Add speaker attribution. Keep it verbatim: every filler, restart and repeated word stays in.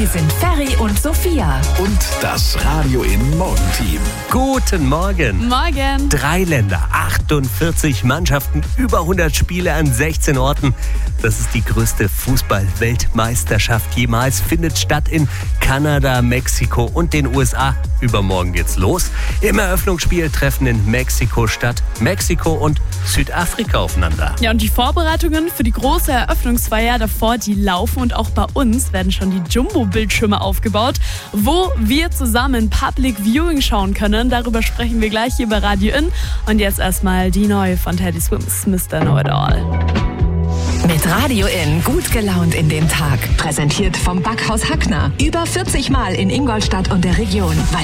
Speaker 1: Hier sind Ferry und Sophia.
Speaker 2: Und das Radio in Morgenteam.
Speaker 3: Guten Morgen.
Speaker 4: Morgen.
Speaker 3: Drei Länder, achtundvierzig Mannschaften, über hundert Spiele an sechzehn Orten. Das ist die größte Fußball-Weltmeisterschaft jemals. Findet statt in Kanada, Mexiko und den U S A. Übermorgen geht's los. Im Eröffnungsspiel treffen in Mexiko-Stadt Mexiko und Südafrika aufeinander.
Speaker 4: Ja, und die Vorbereitungen für die große Eröffnungsfeier davor, die laufen. Und auch bei uns werden schon die Jumbo-Bildschirme aufgebaut, wo wir zusammen Public Viewing schauen können. Darüber sprechen wir gleich hier bei Radio In. Und jetzt erstmal die neue von Teddy Swims, Mister Know It All.
Speaker 1: Mit Radio In gut gelaunt in den Tag. Präsentiert vom Backhaus Hackner. Über vierzig Mal in Ingolstadt und der Region. Weil